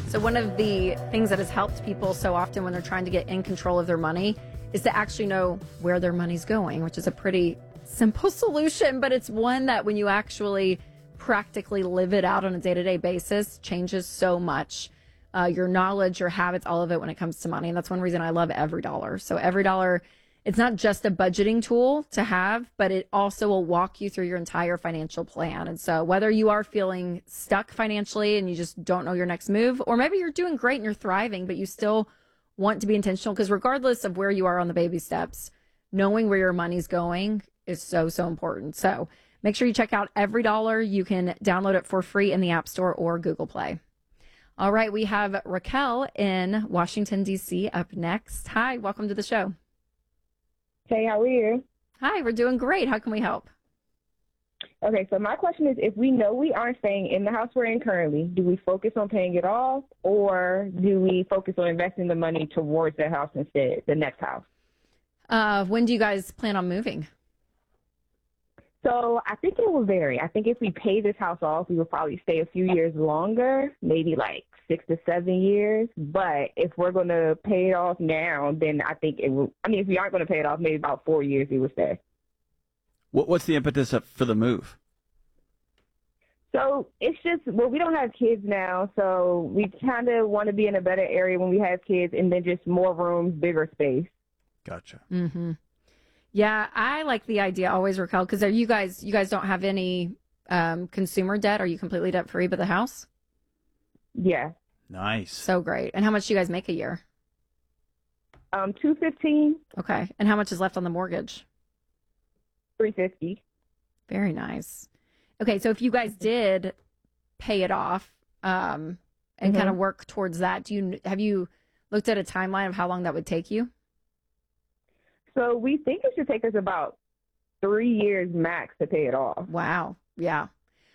So one of the things that has helped people so often when they're trying to get in control of their money is to actually know where their money's going, which is a pretty simple solution, but it's one that when you actually practically live it out on a day-to-day basis changes so much. Your knowledge, your habits, all of it when it comes to money. And that's one reason I love EveryDollar. So EveryDollar, it's not just a budgeting tool to have, but it also will walk you through your entire financial plan. And so whether you are feeling stuck financially and you just don't know your next move, or maybe you're doing great and you're thriving, but you still want to be intentional, because regardless of where you are on the baby steps, knowing where your money's going is so, so important. So make sure you check out EveryDollar. You can download it for free in the App Store or Google Play. All right, we have Raquel in Washington, D.C. up next. Hi, welcome to the show. Hey, how are you? Hi, we're doing great. How can we help? Okay, so my question is, if we know we aren't staying in the house we're in currently, do we focus on paying it off, or do we focus on investing the money towards the house instead, the next house? When do you guys plan on moving? So I think it will vary. I think if we pay this house off, we will probably stay a few years longer, maybe like 6 to 7 years. But if we're going to pay it off now, then I think it will. I mean, if we aren't going to pay it off, maybe about 4 years we will stay. What's the impetus for the move? So it's just, well, we don't have kids now, so we kind of want to be in a better area when we have kids, and then just more rooms, bigger space. Gotcha. Mm-hmm. Yeah, I like the idea always, Raquel, because you guys don't have any consumer debt. Are you completely debt free by the house? Yeah. Nice. So great. And how much do you guys make a year? $215. Okay. And how much is left on the mortgage? $350. Very nice. Okay, so if you guys did pay it off and kind of work towards that, have you looked at a timeline of how long that would take you? So we think it should take us about 3 years max to pay it off. Wow. Yeah.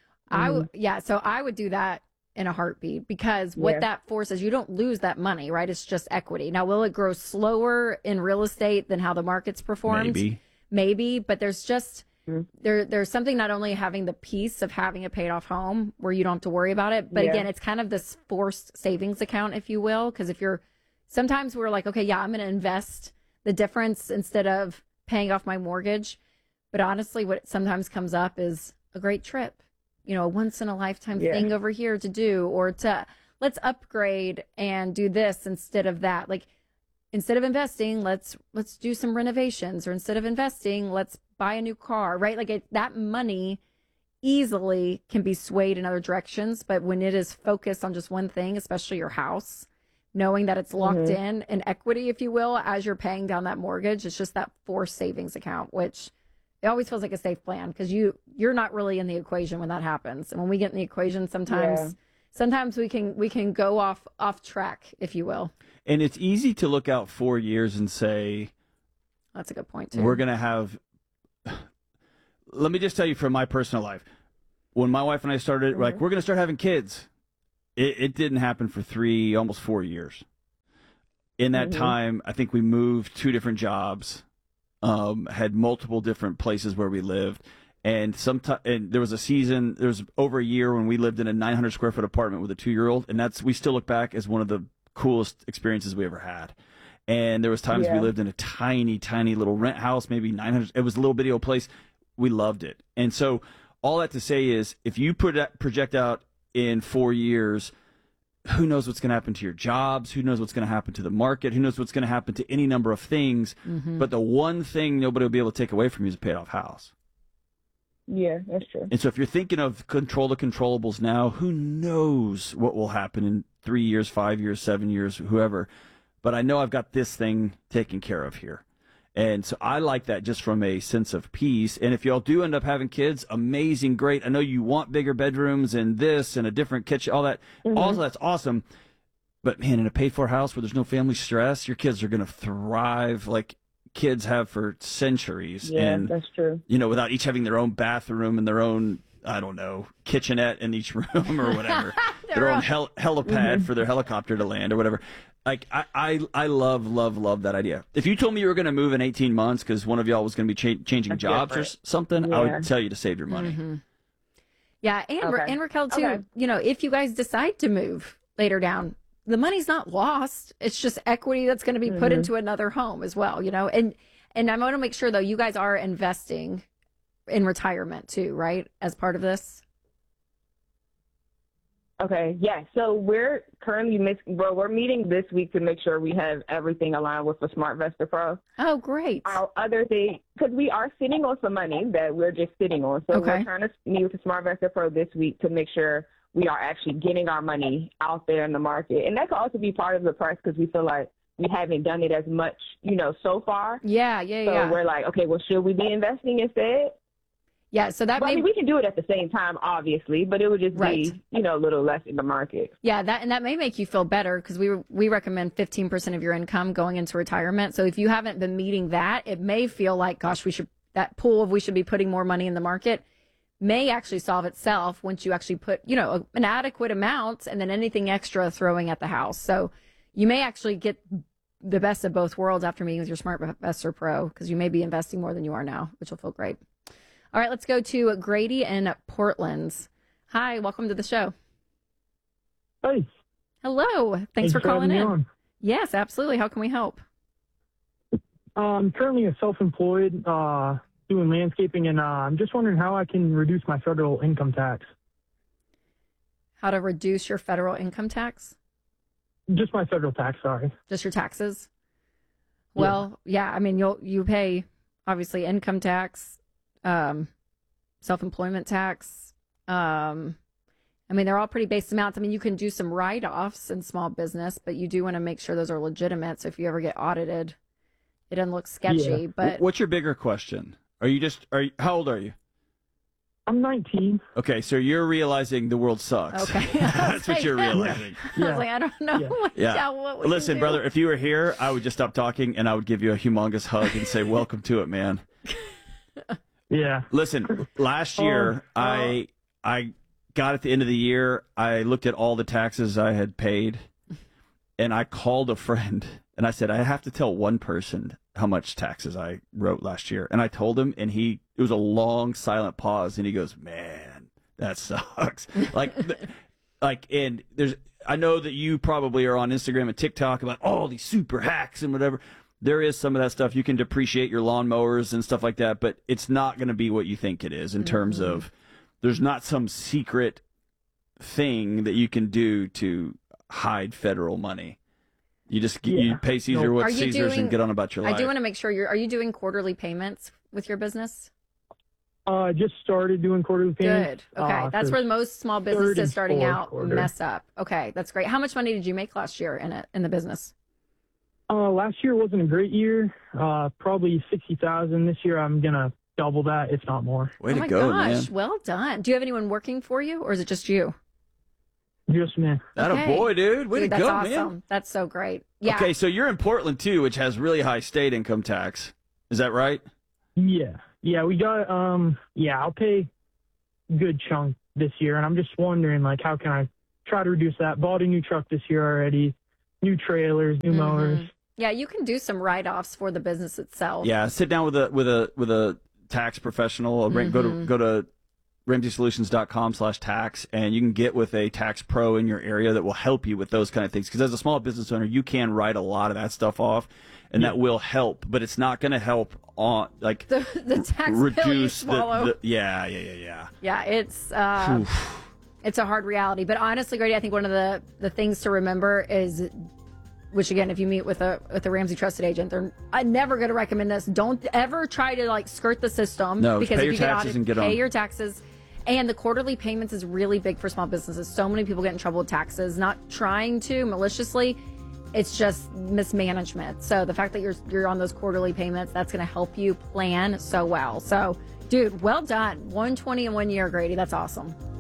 So I would do that in a heartbeat, because what that forces, you don't lose that money, right? It's just equity. Now, will it grow slower in real estate than how the market's performed? Maybe, but there's just there's something, not only having the peace of having a paid off home where you don't have to worry about it, but again, it's kind of this forced savings account, if you will, because sometimes we're like, okay, yeah, I'm going to invest the difference instead of paying off my mortgage. But honestly, what sometimes comes up is a great trip, a once in a lifetime thing over here to do, or let's upgrade and do this instead of that. Like, instead of investing, let's do some renovations, or instead of investing, let's buy a new car, right? Like that money easily can be swayed in other directions. But when it is focused on just one thing, especially your house, knowing that it's locked in equity, if you will, as you're paying down that mortgage, it's just that forced savings account, which it always feels like a safe plan, because you're not really in the equation when that happens. And when we get in the equation, sometimes we can go off track, if you will. And it's easy to look out 4 years and say, that's a good point too. We're going to have, let me just tell you from my personal life, when my wife and I started, we're going to start having kids. It didn't happen for almost 4 years. In that time, I think we moved 2 different jobs, had multiple different places where we lived. And there was over a year when we lived in a 900 square foot apartment with a 2-year-old. And we still look back as one of the coolest experiences we ever had. And there was times we lived in a tiny, tiny little rent house, maybe 900. It was a little bitty old place. We loved it. And so all that to say is, if you project out in 4 years, who knows what's going to happen to your jobs? Who knows what's going to happen to the market? Who knows what's going to happen to any number of things? But the one thing nobody will be able to take away from you is a paid off house. Yeah, that's true. And so if you're thinking of control the controllables now, who knows what will happen in 3 years, 5 years, 7 years, whoever. But I know I've got this thing taken care of here. And so I like that just from a sense of peace. And if y'all do end up having kids, amazing, great. I know you want bigger bedrooms and this and a different kitchen, all that. All that's awesome. But, man, in a paid-for house where there's no family stress, your kids are going to thrive like kids have for centuries. Yeah, that's true. Without each having their own bathroom and their own, I don't know, kitchenette in each room or whatever. their own helipad for their helicopter to land or whatever. Like, I love that idea. If you told me you were going to move in 18 months because one of y'all was going to be changing jobs or something, I would tell you to save your money. Yeah, and Raquel, too, if you guys decide to move later down the money's not lost. It's just equity that's going to be put into another home as well, you know? And I want to make sure, though, you guys are investing in retirement too, right? As part of this? Okay, yeah. So we're currently we're meeting this week to make sure we have everything aligned with the SmartVestor Pro. Oh, great. Our other thing, because we are sitting on some money that we're just sitting on. So we're trying to meet with the SmartVestor Pro this week to make sure we are actually getting our money out there in the market. And that could also be part of the price because we feel like we haven't done it as much, you know, so far. Yeah. So we're like, okay, well, should we be investing instead? Yeah, so that I mean, we can do it at the same time, obviously, but it would just be, you know, a little less in the market. Yeah, that may make you feel better because we recommend 15% of your income going into retirement. So if you haven't been meeting that, it may feel like, gosh, we should be putting more money in the market may actually solve itself once you actually put, you know, an adequate amount and then anything extra throwing at the house. So you may actually get the best of both worlds after meeting with your SmartVestor Pro because you may be investing more than you are now, which will feel great. All right, let's go to Grady in Portland. Hi, welcome to the show. Hey. Hello. Thanks for calling in. On. Yes, absolutely. How can we help? I'm currently a self-employed doing landscaping, and I'm just wondering how I can reduce my federal income tax. How to reduce your federal income tax? Just my federal tax, sorry. Just your taxes? Well, yeah, I mean, you pay, obviously, income tax, self-employment tax. I mean, they're all pretty base amounts. I mean, you can do some write-offs in small business, but you do want to make sure those are legitimate. So if you ever get audited, it doesn't look sketchy. But what's your bigger question? How old are you? I'm 19. Okay, so you're realizing the world sucks. Okay. That's what you're realizing. I was like, I don't know. What we Listen, can do. brother, if you were here, I would just stop talking and I would give you a humongous hug and say, welcome to it, man. Yeah. Listen, last year, I got at the end of the year, I looked at all the taxes I had paid, and I called a friend, and I said, I have to tell one person how much taxes I wrote last year. And I told him, and it was a long, silent pause, and he goes, man, that sucks. I know that you probably are on Instagram and TikTok about all these super hacks and whatever. There is some of that stuff. You can depreciate your lawnmowers and stuff like that, but it's not going to be what you think it is in terms of there's not some secret thing that you can do to hide federal money. You just you pay Caesar what's Caesar's and get on about your life. I do want to make sure are you doing quarterly payments with your business? I just started doing quarterly payments. Good. Okay. That's where most small businesses starting out mess up. Okay. That's great. How much money did you make last year in the business? Last year wasn't a great year. Probably 60,000. This year I'm gonna double that, if not more. Way to go, man! Well done. Do you have anyone working for you, or is it just you? Just me. That a boy, dude. Way to go, awesome. man! That's so great. Yeah. Okay, so you're in Portland too, which has really high state income tax. Is that right? Yeah. Yeah, we got. I'll pay a good chunk this year, and I'm just wondering, like, how can I try to reduce that? Bought a new truck this year already. New trailers, new mowers. Yeah, you can do some write-offs for the business itself. Yeah, sit down with a tax professional. Go to RamseySolutions.com/tax, and you can get with a tax pro in your area that will help you with those kind of things. Because as a small business owner, you can write a lot of that stuff off, and that will help. But it's not going to help on like the tax reduce bill you swallow. Yeah. Yeah, it's a hard reality. But honestly, Grady, I think one of the things to remember is, which again, if you meet with a Ramsey trusted agent, I'm never going to recommend this. Don't ever try to like skirt the system. No, because pay if your you get taxes audited, and get on. Pay your taxes. And the quarterly payments is really big for small businesses. So many people get in trouble with taxes, not trying to maliciously. It's just mismanagement. So the fact that you're on those quarterly payments, that's going to help you plan so well. So, dude, well done. 120 in 1 year, Grady. That's awesome.